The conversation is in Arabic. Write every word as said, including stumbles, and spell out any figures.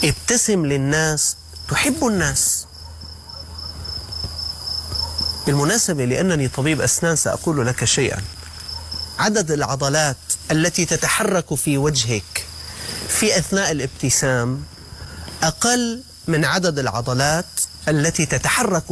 ابتسم للناس تحب الناس. بالمناسبة لأنني طبيب أسنان سأقول لك شيئا. عدد العضلات التي تتحرك في وجهك في أثناء الابتسام أقل من عدد العضلات التي تتحرك